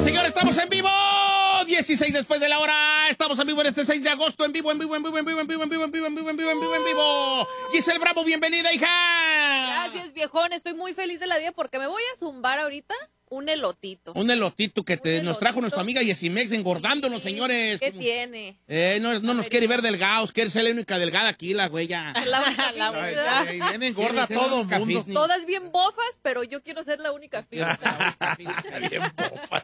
señores, estamos en vivo. 16 después de la hora. Estamos en vivo en este 6 de agosto. En vivo. Giselle Bravo, bienvenida, hija. Gracias, viejón. Estoy muy feliz de la vida porque me voy a zumbar ahorita un elotito. Un elotito que nos trajo nuestra amiga Yesimex engordándonos, señores. ¿Qué tiene? No nos quiere ver delgados. Quiere ser la única delgada aquí, la güeya. La única. Viene engorda todo el mundo. Todas bien bofas, pero yo quiero ser la única fina. Bien bofas.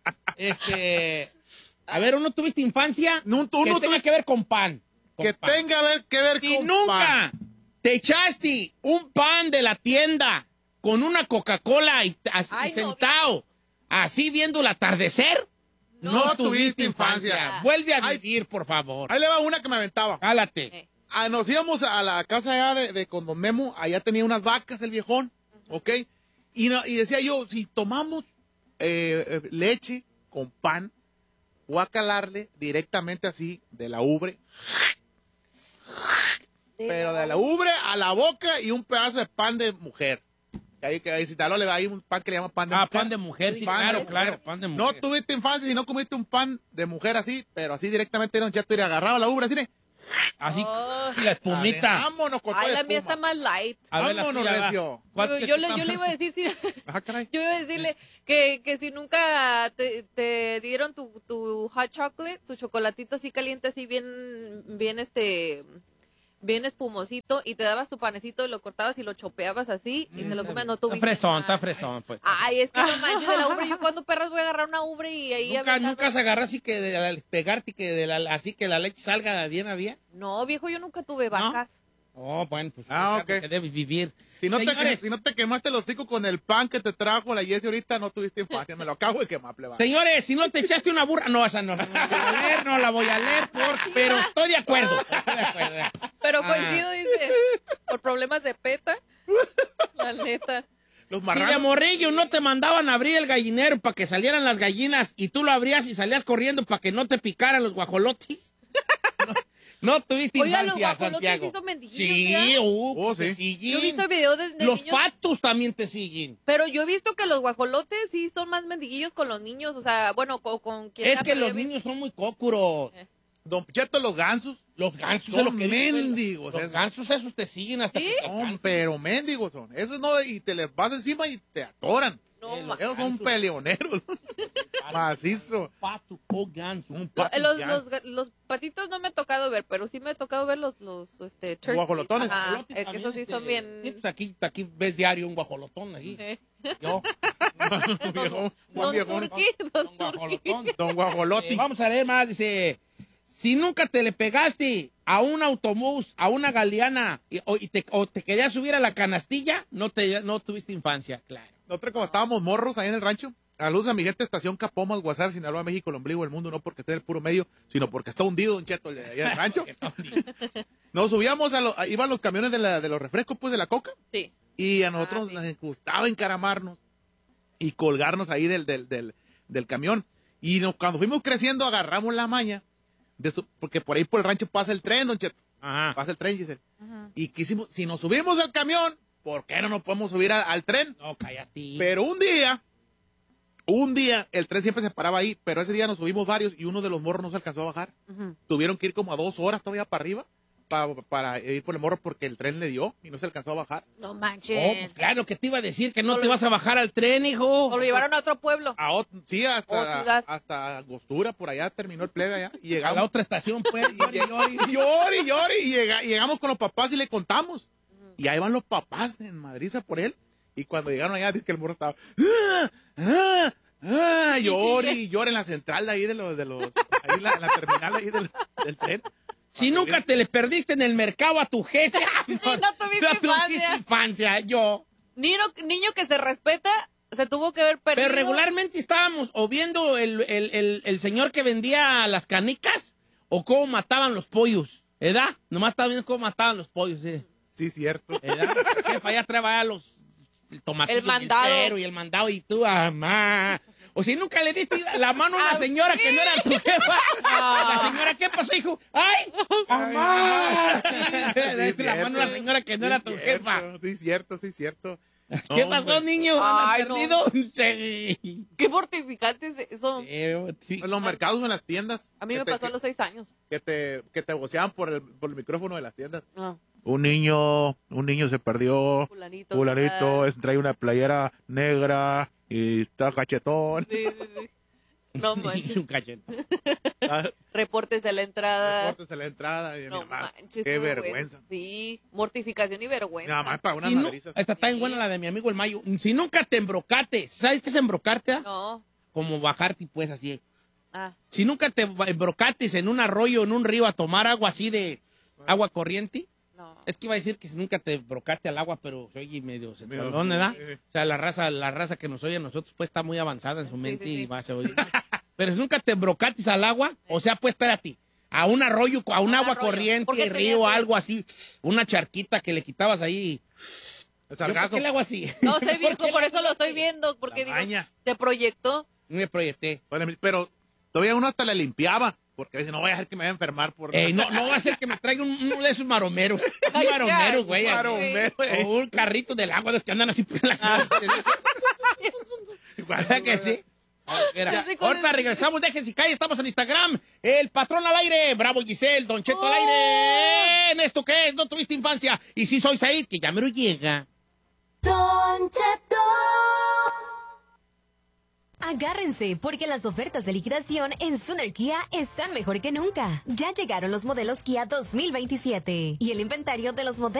A ver, ¿no tuviste infancia? No, tú que no tenga tuviste- que ver con pan. Que tenga que ver Si con nunca pan. te echaste un pan de la tienda con una Coca-Cola y Ay, no, sentado, así viendo el atardecer, No tuviste infancia. Vuelve a Ay. vivir, por favor. Ahí le va una que me aventaba. Jálate. Nos íbamos a la casa allá de con Don Memo. Allá tenía unas vacas el viejón. ¿Ok? Y decía yo, si tomamos leche con pan, voy a calarle directamente así de la ubre. Pero de la ubre a la boca y un pedazo de pan de mujer. Que ahí si tal le va ahí un pan que le llaman pan de mujer. Pan de mujer, sí, claro, pan de mujer. No tuviste infancia si no comiste un pan de mujer así, pero así directamente Don Cheto y agarraba la ubre así, ¿ne? Así, Oh. la espumita. Vámonos con Ay, toda la mía espuma. está más light. A ver, la Vámonos, tuya, va. recio. ¿Cuál Yo te- le iba a decir, Ajá, caray. yo iba a decirle que si nunca te dieron tu hot chocolate, tu chocolatito así caliente, así bien espumosito, y te dabas tu panecito y lo cortabas y lo chopeabas así y te lo comías, no tuviste. Está fresón, pues. Ay, es que no manches de la ubre. Yo cuando perras voy a agarrar una ubre y ahí Nunca se agarra así que al pegarte que así que la leche salga bien a bien. No, viejo, yo nunca tuve vacas. Oh, bueno, pues Ah, es ok. que debes vivir. Si no Señores, te quemaste el hocico con el pan que te trajo la Jessie ahorita, no tuviste infancia. Me lo acabo de quemar, pleba. señores, si no te echaste una burra, no, esa no la voy a leer, pero estoy de acuerdo. Pero coincido, dice, por problemas de peta. La neta. Los Si de marranos. morrillo no te mandaban a abrir el gallinero para que salieran las gallinas y tú lo abrías y salías corriendo para que no te picaran los guajolotes. No tuviste Oiga, los infancia, guajolotes Santiago. sí son mendiguillos, Sí, ¿verdad? te Sí. siguen. Yo he visto videos de Los niños, patos también te siguen. pero yo he visto que los guajolotes sí son más mendiguillos con los niños, o sea, bueno, con quien Es sea, que pero los yo he visto- niños son muy cócuros. Don Cheto, los gansos. Los gansos Son es lo que dicen. mendigos, Los esos. gansos esos te siguen hasta ¿Sí? que te Son, alcanzan. pero mendigos son. Esos no, y te les vas encima y te atoran. No, los ma- Esos son gansos. peleoneros. Macizo. Pato o ganso. Un pato los, gigante. los patitos no me ha tocado ver, pero sí me ha tocado ver los turkeys. Guajolotones. Ajá, Guajolotes que también, esos sí son bien. Sí, pues aquí ves diario un guajolotón ahí. Yo. Viejo, buen Don viejón. Turqui, don Un guajolotón. Don Guajolotti. Vamos a leer más, dice, si nunca te le pegaste a un autobús, a una galeana, o te querías subir a la canastilla, no tuviste infancia, claro. Nosotros como estábamos morros ahí en el rancho, saludos a mi gente, estación Capomas, WhatsApp, Sinaloa, México, el ombligo del mundo, no porque esté en el puro medio, sino porque está hundido Don Cheto allá en el rancho. Nos subíamos iban los camiones de los refrescos, pues, de la coca, Sí. y a nosotros sí. nos gustaba encaramarnos y colgarnos ahí del camión. Y cuando fuimos creciendo agarramos la maña, porque por ahí por el rancho pasa el tren, Don Cheto. Ajá. Pasa el tren, Giselle. Ajá. Y quisimos, si nos subimos al camión, ¿por qué no nos podemos subir al tren? No, cállate. Pero un día, el tren siempre se paraba ahí, pero ese día nos subimos varios y uno de los morros no se alcanzó a bajar. Ujú. Tuvieron que ir como a 2 horas todavía para arriba para ir por el morro porque el tren le dio y no se alcanzó a bajar. No Oh, manches. pues claro que te iba a decir que no No te lo- vas a bajar al tren, hijo. O lo llevaron a otro pueblo. Sí, Oh, ciudad. hasta Angostura, por allá terminó el plebe allá. Y A la llegamos. otra estación, pues. Y llegamos con los papás y le contamos. Y ahí van los papás en Madrid por él. Y cuando llegaron allá, dice que el morro estaba. Llore y llore en la central de ahí de los ahí en la terminal ahí del tren. Si nunca te le perdiste en el mercado a tu jefe. no tuviste infancia. infancia, yo. Niño que se respeta, se tuvo que ver perdido. Pero regularmente estábamos o viendo el señor que vendía las canicas o cómo mataban los pollos, ¿verdad? Nomás estaba viendo cómo mataban los pollos, ¿sí? Sí, cierto. ¿Verdad? Que para allá traía los tomatillos El mandado. entero y el mandado y tú, mamá. O si nunca le diste la mano a una Ah, señora que no era tu jefa. La señora, ¿qué pasó, hijo? ¡Ay! ¡Mamá! Le diste la mano a una señora que no era tu jefa. Sí, cierto, sí, cierto. ¿Qué pasó, niño? Ay, ¿Andas no. perdido? Sí. Qué mortificante es eso. Sí. En los mercados o en las tiendas. A mí me pasó a los 6 años. Que te voceaban por el micrófono de las tiendas. Ah, Un niño se perdió. fulanito. Trae una playera negra y está cachetón. Sí. No manches. Un cachete. Reportes de la entrada. Reportes en la entrada. Y No mi mamá, manches. qué vergüenza. Sí, mortificación y Mi vergüenza. mamá pagó unas Si no- madrizas. esta está bien buena la de mi amigo el Mayo. Si nunca te embrocaste, ¿sabes qué es embrocarte? No. Como bajarte, pues, así. Ah, Si nunca te embrocates en un arroyo, en un río, a tomar agua así de agua corriente, no. es que iba a decir que si nunca te embrocaste al agua, pero se oye medio Medio, centralón, ¿verdad? sí. O sea, la raza que nos oye a nosotros, pues, está muy avanzada en su Sí, mente sí, sí. y va a oír. Pero si nunca te embrocates al agua, o sea, pues, espérate, a un arroyo, a un Un agua arroyo. corriente, Porque río, tenías- algo así, una charquita que le quitabas ahí. El ¿Yo ¿Por sargazo. qué le hago así? No sé, ¿Por viejo, qué por le eso hago lo estoy así? viendo. Porque La digo, maña. te proyectó. Me proyecté. Pero todavía uno hasta le limpiaba. Porque dice, no voy a dejar que me vaya a enfermar por... No va a ser que me traiga uno de esos maromeros. Un Ay, maromero, ya, güey. un maromero, güey. O un carrito del agua de los que andan así por la ciudad. ¿Verdad que sí? Mira, Ya sé cuál ahorita es. regresamos, déjense caer, estamos en Instagram. El patrón al aire, Bravo Giselle, Don Cheto al aire. ¿En esto qué es? ¿No tuviste infancia? Y sí soy Said, que ya mero llega. Don Cheto. Agárrense, porque las ofertas de liquidación en Suner Kia están mejor que nunca. Ya llegaron los modelos Kia 2027 y el inventario de los modelos